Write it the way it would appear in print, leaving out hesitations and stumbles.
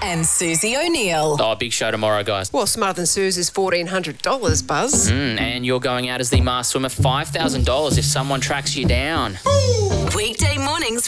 and Susie O'Neill. Oh, big show tomorrow, guys. Well, Smarter Than Suze is $1,400, Buzz. And you're going out as the masked swimmer, $5,000 if someone tracks you down. Weekday mornings